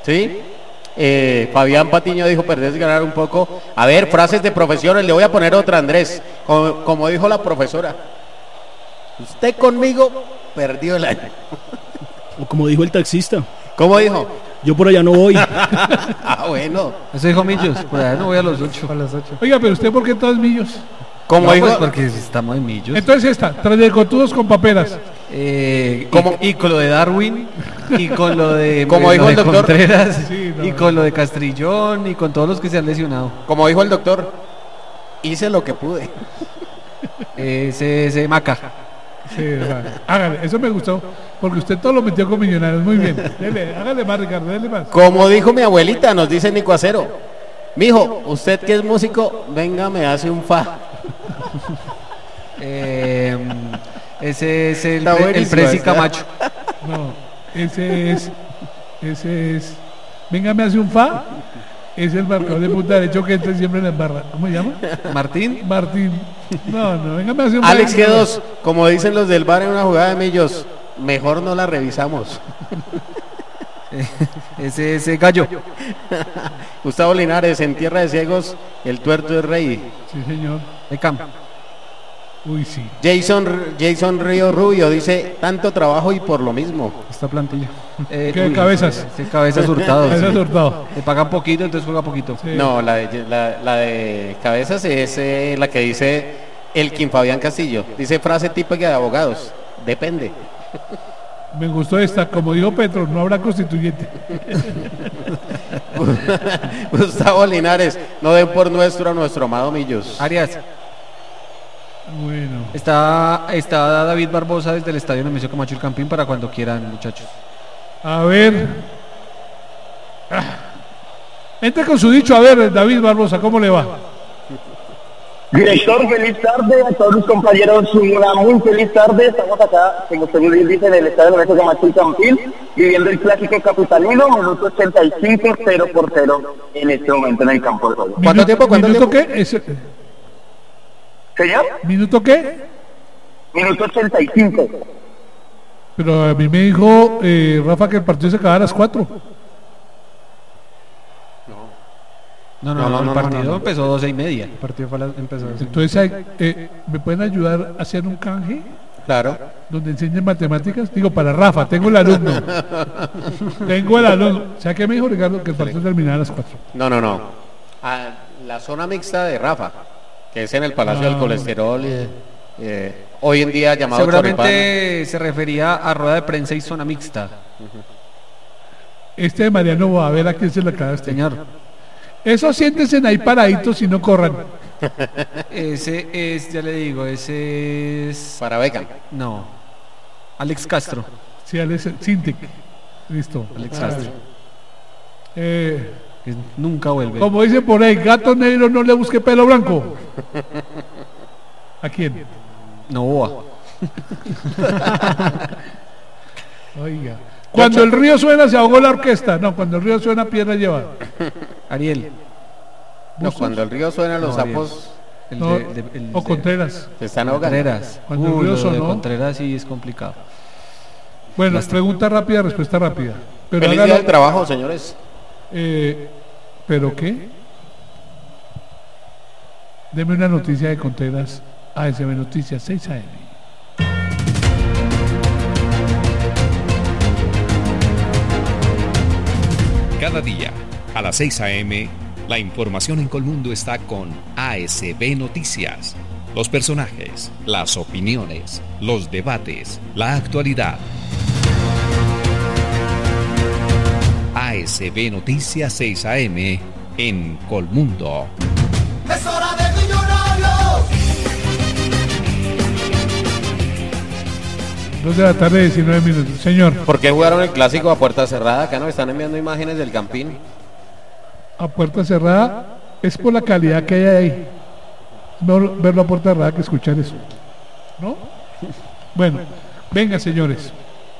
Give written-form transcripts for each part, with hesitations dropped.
¿Sí? Fabián Patiño dijo perder es ganar un poco. A ver, frases de profesores, le voy a poner otra, Andrés. Como dijo la profesora. Usted conmigo perdió el año. O como dijo el taxista. ¿Cómo dijo? Yo por allá no voy. Ah, bueno. Eso dijo Millos, por allá no voy a los 8. Oiga, pero usted, ¿por qué todos millos? ¿Cómo No, dijo? pues porque estamos en Millos. Entonces esta, trayectotudos con paperas. Y con lo de Darwin, y con lo de, como dijo lo el de doctor. Contreras, Sí, no, y con lo de Castrillón, y con todos los que se han lesionado. Como dijo el doctor, hice lo que pude. Ese Maca. Sí, hágale, eso me gustó, porque usted todo lo metió con Millonarios, muy bien. Dele, hágale más, Ricardo, dele más. Como dijo mi abuelita, nos dice Nico Acero. Mijo, usted que es músico, venga, me hace un fa. Ese es el Está buenísimo, Presi ¿verdad? Camacho. No, ese es, venga, me hace un fa, es el marcador de punta derecho que entra siempre en la barra. ¿Cómo se llama? Martín. Martín. No, venga, me hace un fa. Alex G2, como dicen los del bar en una jugada de Millos, mejor no la revisamos. Ese Gallo. Gustavo Linares, en Tierra de Ciegos, el tuerto es rey. Sí, señor. Beckham. Uy, sí. Jason Río Rubio dice, tanto trabajo y por lo mismo. Esta plantilla. ¿Qué cabezas? Cabezas Hurtado. Cabezas sí. Hurtado. Le pagan poquito, entonces juega poquito. Sí. No, la de Cabezas es la que dice Elkin Fabián Castillo. Dice frase típica de abogados. Depende. Me gustó esta, como dijo Petro, no habrá constituyente. Gustavo Linares, no den por nuestro a nuestro amado Millos. Arias. Bueno. Está David Barbosa desde el estadio Nemesio Camacho el Campín para cuando quieran, muchachos. A ver. Entre con su dicho, a ver, David Barbosa, ¿cómo le va? Director, feliz tarde a todos los compañeros, una muy feliz tarde. Estamos acá, como usted bien dice, en el estadio de Nemesio Camacho y Campín, viviendo el clásico capitalino, minuto 85, 0-0 en este momento en el campo de juego. ¿Cuánto tiempo? ¿Minuto qué? ¿Señor? ¿Minuto qué? Minuto 85. Pero a mí me dijo Rafa que el partido se acababa a las 4. No, el partido no. empezó 12:30. El partido empezó a las 12:30. Entonces, ¿me pueden ayudar a hacer un canje Claro. donde enseñen matemáticas? Digo, para Rafa, tengo el alumno. O sea, que me dijo Ricardo que el partido terminaba a las 4. No. A la zona mixta de Rafa, que es en el Palacio del Colesterol. Hoy en día llamado Seguramente Choripán. se refería a rueda de prensa y zona mixta. Este de Mariano va a ver a quién se le acaba este. Señor. Eso siéntense ahí paraditos y no corran. Ese es, ya le digo, ese es... Para Beckham. No. Alex Castro. Sí, Alex Sintic. Listo. Alex Castro. Eh, Que nunca vuelve. como dicen por ahí, gato negro no le busque pelo blanco. ¿A quién? Novoa. Oiga. Cuando el río suena se ahogó la orquesta. No, cuando el río suena pierna lleva. Ariel. No, cuando el río suena los No, Ariel. sapos No, o Contreras. se están ahogando. Contreras. Cuando el río Lo de sonó. Contreras sí es complicado. Bueno, pregunta rápida, respuesta rápida. Pero Feliz hágalo- día del trabajo, señores. ¿Pero qué? Deme una noticia de Contreras. ASB Noticias 6 AM. Cada día, a las 6 a.m., la información en Colmundo está con ASB Noticias. Los personajes, las opiniones, los debates, la actualidad. ASB Noticias 6 a.m. en Colmundo. ¡Es hora de Millonarios! 2 de la tarde, 19 minutos. Señor, ¿Por qué jugaron el clásico a puerta cerrada? Acá nos están enviando imágenes del Campín. a puerta cerrada es por la calidad que hay ahí. Es mejor verlo a puerta cerrada que escuchar eso. ¿No? Bueno, venga, señores.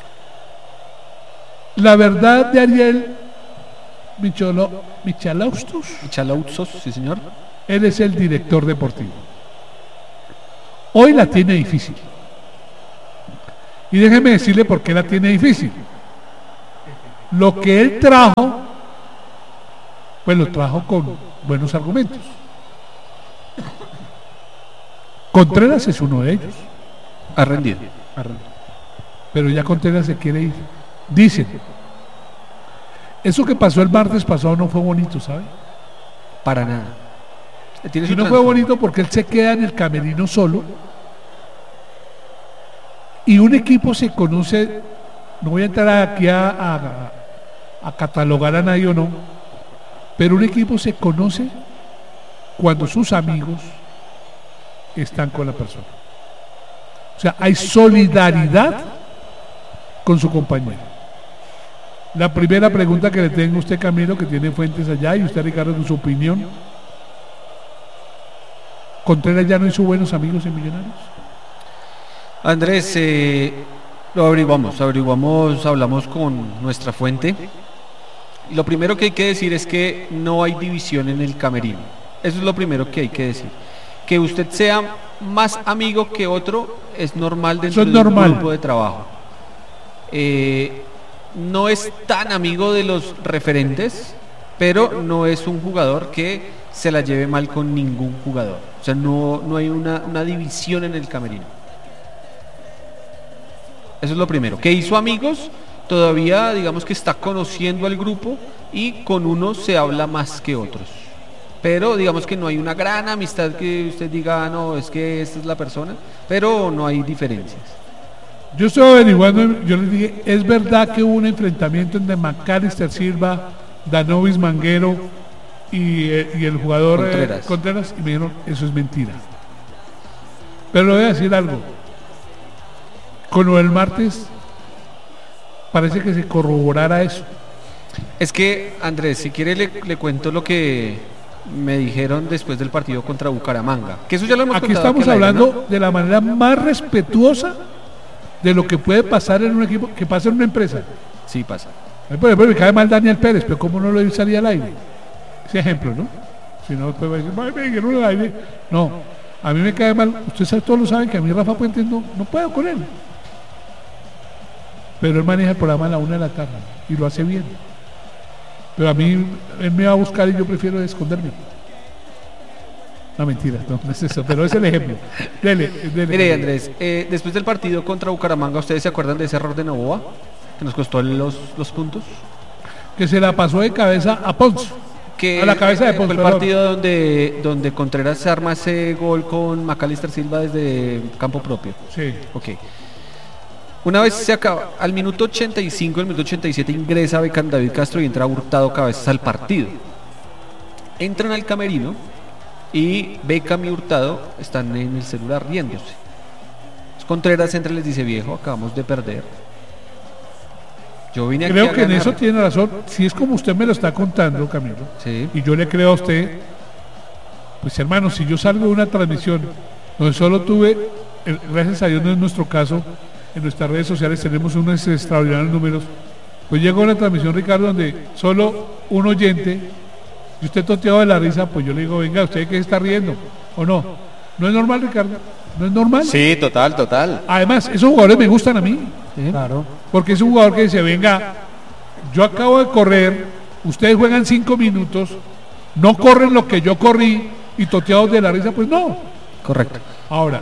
La verdad de Ariel Michalaustos, Chalauzos, sí señor. él es el director deportivo. Hoy la tiene difícil. Y déjeme decirle por qué la tiene difícil. Lo que él trajo pues lo trajo con buenos argumentos. Contreras es uno de ellos, Ha rendido. pero ya Contreras se quiere ir. Dicen, eso que pasó el martes pasado no fue bonito, ¿sabe? Para nada. Tiene Y su no fue trasfondo. bonito porque él se queda en el camerino solo y un equipo se conoce, no voy a entrar aquí a catalogar a nadie o no, pero un equipo se conoce cuando sus amigos están con la persona. O sea, hay solidaridad con su compañero. La primera pregunta que le tengo a usted, Camilo, que tiene fuentes allá, y usted, Ricardo, con su opinión. ¿Contreras ya no hizo buenos amigos en Millonarios? Andrés, lo averiguamos, hablamos con nuestra fuente. Y lo primero que hay que decir es que no hay división en el camerino. Eso es lo primero que hay que decir. Que usted sea más amigo que otro es normal dentro Eso es de un normal. grupo de trabajo. No es tan amigo de los referentes, pero no es un jugador que se la lleve mal con ningún jugador. O sea, no hay una división en el camerino. Eso es lo primero. Que hizo amigos, todavía digamos que está conociendo al grupo y con unos se habla más que otros. Pero digamos que no hay una gran amistad que usted diga, "Ah, no, es que esta es la persona", pero no hay diferencias. Yo estoy averiguando, yo les dije, ¿es verdad que hubo un enfrentamiento entre Macalister Silva, Danovis Manguero y el jugador Contreras? Y me dijeron, eso es mentira. Pero le voy a decir algo. Con lo del martes, parece que se corroborara eso. Es que, Andrés, si quiere le cuento lo que me dijeron después del partido contra Bucaramanga. Que eso ya lo hemos Aquí contado estamos al aire, hablando ¿no? de la manera más respetuosa de lo que puede pasar en un equipo, que pasa en una empresa. Sí, pasa. A mí, por ejemplo, me cae mal Daniel Pérez, pero ¿cómo no lo salía al aire? Ese ejemplo, ¿no? Si no, después va a decir, "Ay, me dijeron al aire". No, a mí me cae mal, ustedes todos lo saben, que a mí Rafa Puentes no puedo con él. Pero él maneja el programa a la 1 de la tarde y lo hace bien. Pero a mí, él me va a buscar y yo prefiero esconderme. No, mentira, no es eso, pero es el ejemplo. Dele. Mire, Andrés, después del partido contra Bucaramanga, ¿ustedes se acuerdan de ese error de Novoa? Que nos costó los puntos. Que se la pasó de cabeza a Pons. Que A la cabeza de fue Pons, el perdón. partido donde Contreras se arma ese gol con Macalister Silva desde campo propio. Sí. Ok. Una vez se acaba, al minuto 85, el minuto 87 ingresa Beckham David Castro y entra Hurtado Cabezas al partido. Entran al camerino y Beckham y Hurtado están en el celular riéndose. Contreras entra y les dice: "Viejo, acabamos de perder. Yo vine aquí Creo a que en ganar". eso tiene razón. Si es como usted me lo está contando, Camilo, Sí. y yo le creo a usted, pues hermano, si yo salgo de una transmisión donde solo tuve, gracias a Dios no es nuestro caso, en nuestras redes sociales tenemos unos extraordinarios números, pues llegó una transmisión, Ricardo, donde solo un oyente, y usted toteado de la risa, pues yo le digo, venga, ¿usted qué se está riendo? ¿O no? ¿No es normal, Ricardo? ¿No es normal? Sí, total. Además, esos jugadores me gustan a mí. Claro. Porque es un jugador que dice, venga, yo acabo de correr, ustedes juegan 5 minutos, no corren lo que yo corrí y toteados de la risa, pues no. Correcto. Ahora,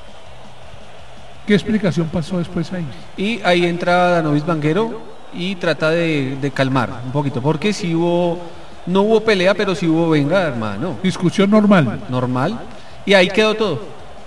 ¿qué explicación pasó después ahí? Y ahí entra Danovis Banguero y trata de calmar un poquito, porque si no hubo pelea, pero sí hubo, venga, hermano, Discusión normal. normal. Y ahí quedó todo.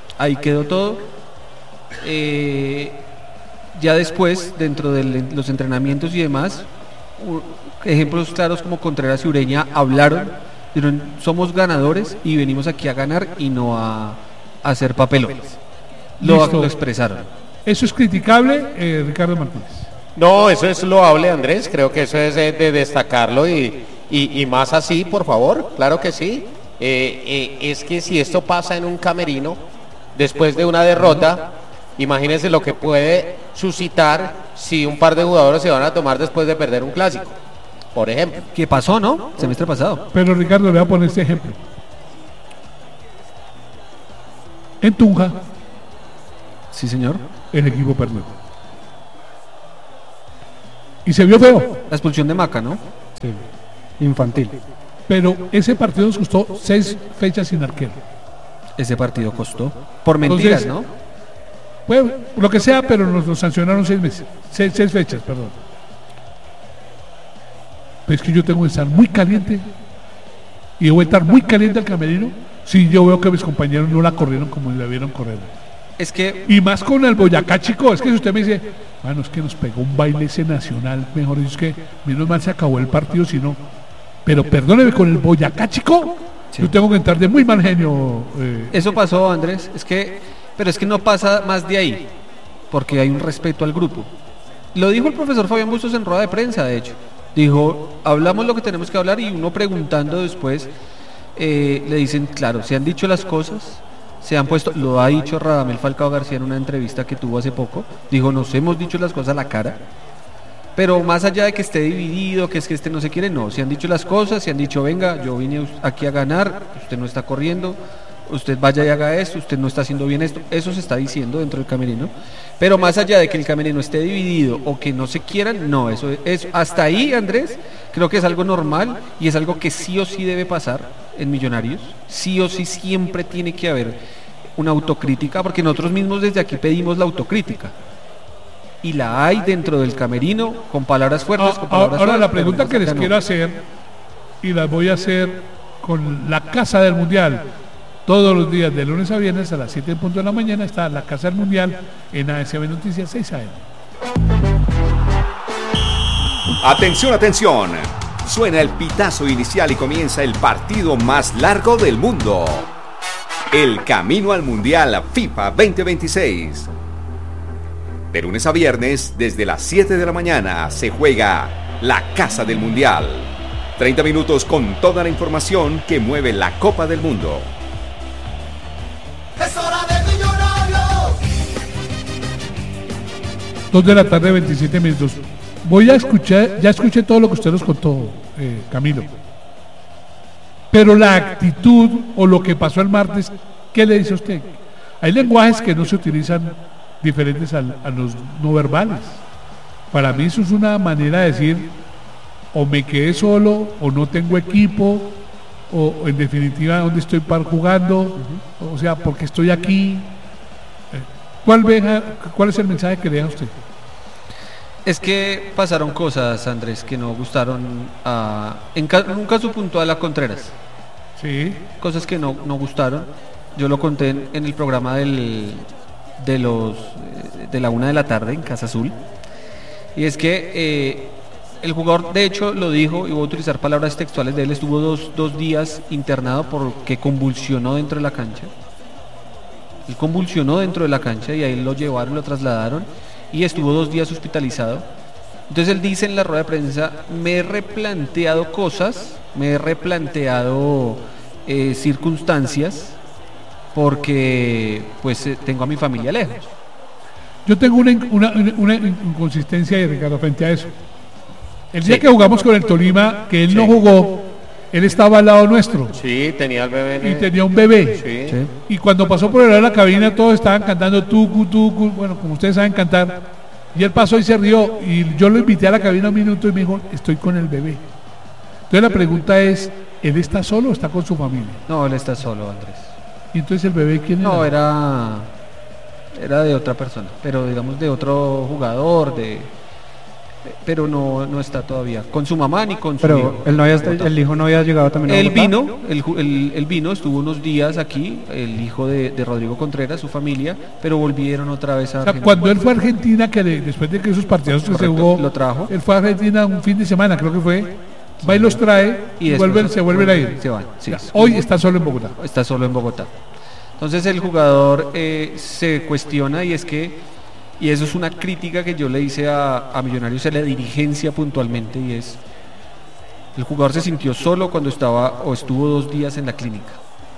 Ya después, dentro de los entrenamientos y demás, ejemplos claros como Contreras y Ureña hablaron, dijeron: "Somos ganadores y venimos aquí a ganar y no a hacer papelones". Lo Listo. expresaron. ¿Eso es criticable, Ricardo Martínez? No, eso es loable, Andrés. Creo que eso es de destacarlo y más así, por favor. Claro que sí. Es que si esto pasa en un camerino después de una derrota, imagínense lo que puede suscitar si un par de jugadores se van a tomar después de perder un clásico, por ejemplo. ¿Qué pasó, no? Semestre pasado. Pero Ricardo, le voy a poner este ejemplo. En Tunja, Sí, señor. el equipo perdió. Y se vio feo. La expulsión de Maca, ¿no? Infantil. pero ese partido nos costó 6 fechas sin arquero. Ese partido costó. Por mentiras, Entonces, ¿no? Pues, lo que sea, pero nos sancionaron 6 meses, 6 fechas, perdón. Pero es que yo tengo que estar muy caliente y voy a estar muy caliente al camerino si yo veo que mis compañeros no la corrieron como la vieron correr. Es que Y más con el Boyacá Chico, es que si usted me dice, bueno, es que nos pegó un baile ese nacional, mejor dicho, es que menos mal se acabó el partido, si no. Pero perdóneme, con el Boyacá Chico, Sí. yo tengo que entrar de muy mal genio. eso pasó, Andrés. Pero es que no pasa más de ahí, porque hay un respeto al grupo. Lo dijo el profesor Fabián Bustos en rueda de prensa, de hecho. Dijo, hablamos lo que tenemos que hablar y uno preguntando después, le dicen, claro, se han dicho las cosas, se han puesto, lo ha dicho Radamel Falcao García en una entrevista que tuvo hace poco, dijo, nos hemos dicho las cosas a la cara, pero más allá de que esté dividido, que es que este no se quiere, no, se han dicho las cosas, se han dicho, venga, yo vine aquí a ganar, usted no está corriendo, usted vaya y haga esto, usted no está haciendo bien esto, eso se está diciendo dentro del camerino, pero más allá de que el camerino esté dividido o que no se quieran, no, eso es hasta ahí, Andrés, creo que es algo normal y es algo que sí o sí debe pasar en Millonarios, sí o sí siempre tiene que haber una autocrítica, porque nosotros mismos desde aquí pedimos la autocrítica y la hay dentro del camerino con palabras fuertes, con palabras Ahora suaves, la pero pregunta menos que les acá no. quiero hacer, y las voy a hacer con la Casa del Mundial. Todos los días, de lunes a viernes a las 7 en punto de la mañana, está la Casa del Mundial en ASB Noticias 6 AM. Atención, atención. Suena el pitazo inicial y comienza el partido más largo del mundo. El camino al Mundial FIFA 2026. De lunes a viernes, desde las 7 de la mañana, se juega la Casa del Mundial. 30 minutos con toda la información que mueve la Copa del Mundo. Es hora de Millonarios. 2 de la tarde, 27 minutos. Voy a escuchar, ya escuché todo lo que usted nos contó, Camilo. Pero la actitud o lo que pasó el martes, ¿qué le dice a usted? Hay lenguajes que no se utilizan diferentes a los no verbales. Para mí eso es una manera de decir, o me quedé solo, o no tengo equipo, o en definitiva, ¿dónde estoy jugando? O sea, porque estoy aquí. ¿Cuál es el mensaje que le da a usted? Es que pasaron cosas, Andrés, que no gustaron en un caso puntual a Contreras. Sí. Cosas que no gustaron. Yo lo conté en el programa de la 1 de la tarde en Casa Azul. Y es que el jugador, de hecho, lo dijo, y voy a utilizar palabras textuales de él, estuvo dos días internado porque convulsionó dentro de la cancha. Él convulsionó dentro de la cancha y ahí lo llevaron, lo trasladaron y estuvo 2 días hospitalizado. Entonces él dice en la rueda de prensa, me he replanteado cosas, me he replanteado circunstancias porque pues tengo a mi familia lejos. Yo tengo una inconsistencia ahí, Ricardo, frente a eso. El día Sí. que jugamos con el Tolima, que él Sí. no jugó, él estaba al lado nuestro Sí, tenía el bebé. y tenía un bebé. Sí. ¿Sí? Y cuando pasó por el lado de la cabina, todos estaban cantando tucu, tucu, bueno, como ustedes saben cantar. Y él pasó y se rió. Y yo lo invité a la cabina un minuto y me dijo, estoy con el bebé. Entonces la pregunta es, ¿él está solo o está con su familia? No, él está solo, Andrés. Y entonces el bebé, ¿quién No, era? era de otra persona, pero digamos de otro jugador, pero no está todavía con su mamá ni con su Pero hijo. el hijo no había llegado también a Él Bogotá. vino, él vino, estuvo unos días aquí, el hijo de Rodrigo Contreras, su familia, pero volvieron otra vez a O sea, Argentina. cuando él fue a Argentina, después de que esos partidos que se Correcto, jugó, lo trajo. él fue a Argentina un fin de semana, creo que fue, va y los trae y después se vuelven a ir. Se van, sí. O sea, hoy está solo en Bogotá. Está solo en Bogotá. Entonces el jugador se cuestiona y eso es una crítica que yo le hice a Millonarios, a la dirigencia puntualmente, y es, el jugador se sintió solo cuando estuvo 2 días en la clínica.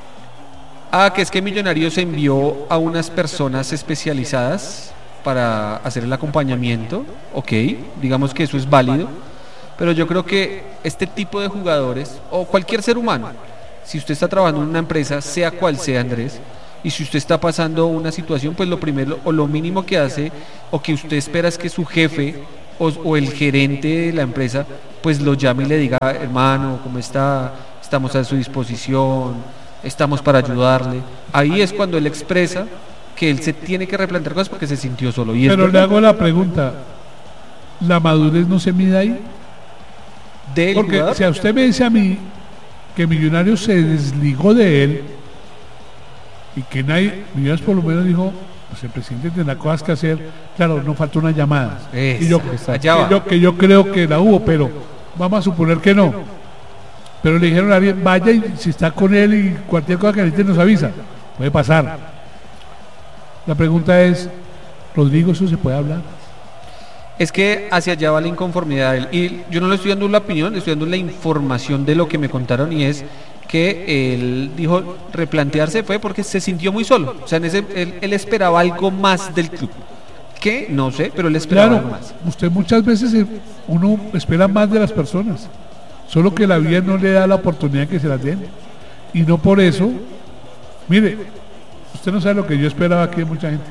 Que es que Millonarios envió a unas personas especializadas para hacer el acompañamiento, ok, digamos que eso es válido, pero yo creo que este tipo de jugadores, o cualquier ser humano, si usted está trabajando en una empresa, sea cual sea, Andrés, y si usted está pasando una situación, pues lo primero o lo mínimo que hace o que usted espera es que su jefe o el gerente de la empresa pues lo llame y le diga, hermano, ¿cómo está estamos a su disposición, estamos para ayudarle. Ahí es cuando él expresa que él se tiene que replantear cosas porque se sintió solo. Y Pero le hago la pregunta, ¿la madurez no se mide ahí? Porque jugador, si a usted me dice a mí que Millonarios se desligó de él y que nadie, Millonarios por lo menos dijo, pues el presidente tendrá cosas que hacer, claro, no falta una llamada. Y yo creo que la hubo, pero vamos a suponer que no. Pero le dijeron a alguien, vaya y si está con él y cualquier cosa que necesite nos avisa. Puede pasar. La pregunta es, Rodrigo, ¿eso se puede hablar? es que hacia allá va la inconformidad de él. Y yo no le estoy dando la opinión, le estoy dando la información de lo que me contaron, y es que él dijo replantearse fue porque se sintió muy solo. O sea, él esperaba algo más del club. Que no sé, pero él esperaba algo más. Usted muchas veces uno espera más de las personas, solo que la vida no le da la oportunidad que se las den. Y no por eso, mire, usted no sabe lo que yo esperaba aquí de mucha gente.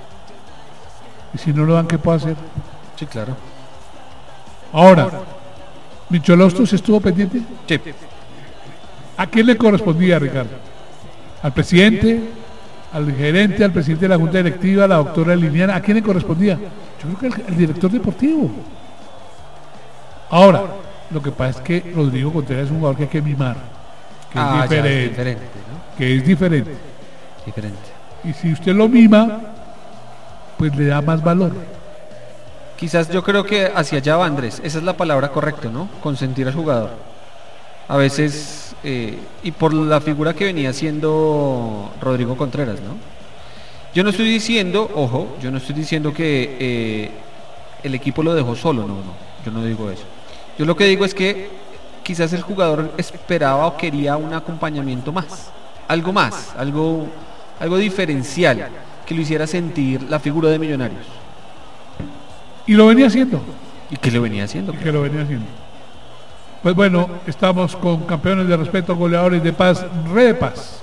Y si no lo dan, ¿qué puedo hacer? Sí, claro. Ahora, ¿Michelostos estuvo pendiente? Sí. ¿A quién le correspondía, Ricardo? ¿Al presidente? ¿Al gerente? ¿Al presidente de la Junta Directiva? ¿A la doctora Liliana? ¿A quién le correspondía? Yo creo que el director deportivo. Ahora, lo que pasa es que Rodrigo Contreras es un jugador que hay que mimar, que es diferente, es diferente, ¿no? que es diferente. Diferente. Y si usted lo mima, pues le da más valor. Quizás yo creo que hacia allá va Andrés, esa es la palabra correcta, ¿no? Consentir al jugador. A veces, y por la figura que venía siendo Rodrigo Contreras, ¿no? Yo no estoy diciendo, ojo, yo no estoy diciendo que el equipo lo dejó solo, no, yo no digo eso. Yo lo que digo es que quizás el jugador esperaba o quería un acompañamiento más, algo diferencial, que lo hiciera sentir la figura de Millonarios. Y lo venía haciendo. ¿Y qué lo venía haciendo? Pues bueno, estamos con campeones de respeto, goleadores de paz, Red de Paz.